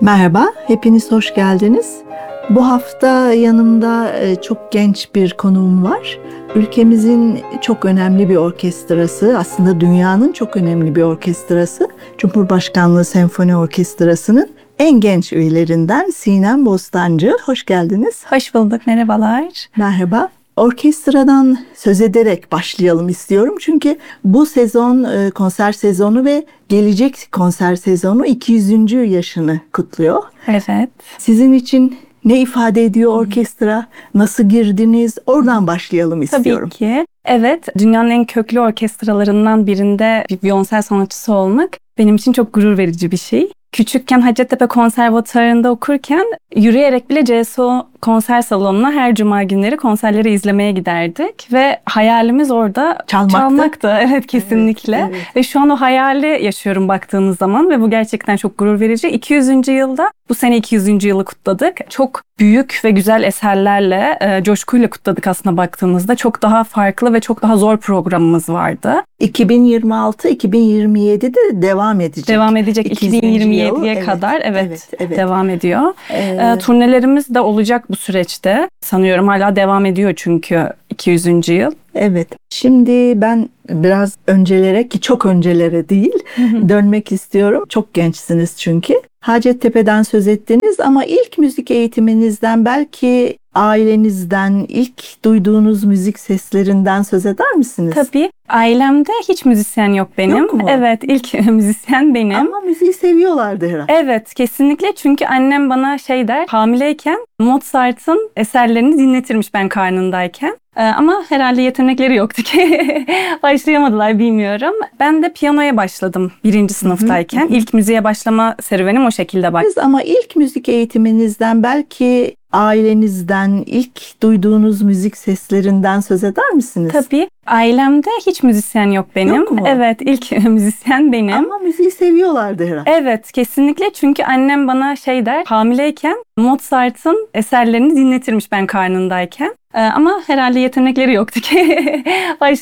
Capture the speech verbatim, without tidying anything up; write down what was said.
Merhaba, hepiniz hoş geldiniz. Bu hafta yanımda çok genç bir konuğum var. Ülkemizin çok önemli bir orkestrası, aslında dünyanın çok önemli bir orkestrası, Cumhurbaşkanlığı Senfoni Orkestrası'nın en genç üyelerinden Sinem Bostancı. Hoş geldiniz. Hoş bulduk, merhabalar. Merhaba. Orkestradan söz ederek başlayalım istiyorum. Çünkü bu sezon konser sezonu ve gelecek konser sezonu iki yüzüncü yaşını kutluyor. Evet. Sizin için ne ifade ediyor orkestra? Nasıl girdiniz? Oradan başlayalım istiyorum. Tabii ki. Evet, dünyanın en köklü orkestralarından birinde bir viyonsel sanatçısı olmak benim için çok gurur verici bir şey. Küçükken Hacettepe Konservatuvarı'nda okurken yürüyerek bile C S O konser salonuna her cuma günleri konserleri izlemeye giderdik ve hayalimiz orada Çalmaktı. çalmaktı. Evet, kesinlikle. Evet, evet. Ve şu an o hayali yaşıyorum baktığınız zaman ve bu gerçekten çok gurur verici. iki yüzüncü yılda, bu sene iki yüzüncü yılı kutladık. Çok büyük ve güzel eserlerle, e, coşkuyla kutladık aslında baktığınızda. Çok daha farklı ve çok daha zor programımız vardı. iki bin yirmi altı iki bin yirmi yedi'de devam edecek. Devam edecek iki bin yirmi yedi'ye yıl. kadar evet, evet, evet. devam ediyor. Ee, E, turnelerimiz de olacak bu süreçte. Sanıyorum hala devam ediyor çünkü iki yüzüncü yıl. Evet. Şimdi ben biraz öncelere, ki çok öncelere değil, dönmek istiyorum. Çok gençsiniz çünkü. Hacettepe'den söz ettiniz ama ilk müzik eğitiminizden, belki ailenizden, ilk duyduğunuz müzik seslerinden söz eder misiniz? Tabii. Ailemde hiç müzisyen yok benim. Yok mu? Evet, ilk müzisyen benim. Ama müziği seviyorlardı herhalde. Evet, kesinlikle. Çünkü annem bana şey der, hamileyken Mozart'ın eserlerini dinletirmiş ben karnındayken. Ee, ama herhalde yetenekleri yoktu ki başlayamadılar, bilmiyorum. Ben de piyanoya başladım birinci sınıftayken. İlk müziğe başlama serüvenim o şekilde başladı. Ama ilk müzik eğitiminizden, belki ailenizden, ilk duyduğunuz müzik seslerinden söz eder misiniz? Tabii. Ailemde hiç müzisyen yok benim. Yok mu? Evet, ilk müzisyen benim. Ama müziği seviyorlardı herhalde. Evet, kesinlikle. Çünkü annem bana şey der, hamileyken Mozart'ın eserlerini dinletirmiş ben karnındayken. Ee, ama herhalde yetenekleri yoktu ki